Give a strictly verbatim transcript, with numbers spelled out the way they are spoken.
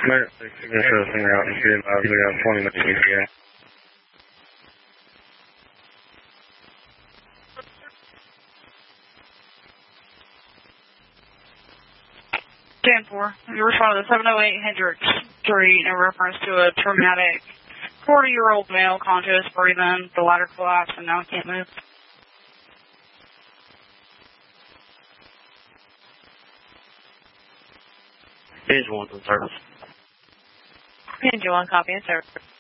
Emergency signature is en route and be advised we have twenty minutes E T A. ten four, you responded to seven oh eight Hendricks Street in reference to a traumatic forty-year-old male, conscious, breathing, the ladder collapsed, and now he can't move. Page one in service. Page one, copy in service.